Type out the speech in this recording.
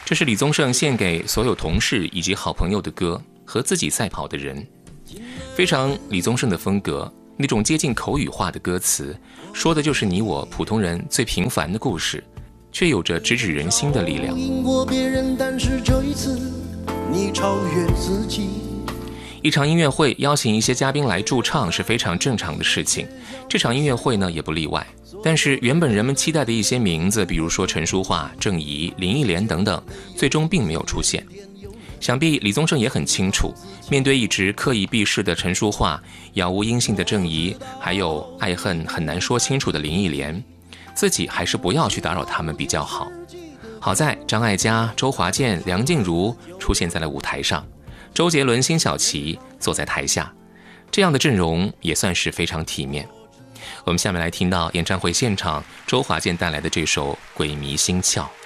这是李宗盛献给所有同事以及好朋友的歌，和自己赛跑的人，非常李宗盛的风格，那种接近口语化的歌词，说的就是你我普通人最平凡的故事，却有着直指人心的力量。 赢过别人，但是这一次你超越自己。 一场音乐会邀请一些嘉宾来驻唱是非常正常的事情，这场音乐会呢也不例外。但是原本人们期待的一些名字，比如说陈淑桦、郑怡、林忆莲等等，最终并没有出现。想必李宗盛也很清楚，面对一直刻意避世的陈淑桦、杳无音信的郑怡，还有爱恨很难说清楚的林忆莲，自己还是不要去打扰他们比较好。好在张艾嘉、周华健、梁静茹出现在了舞台上，周杰伦、辛晓琪坐在台下，这样的阵容也算是非常体面。我们下面来听到演唱会现场周华健带来的这首《鬼迷心窍》。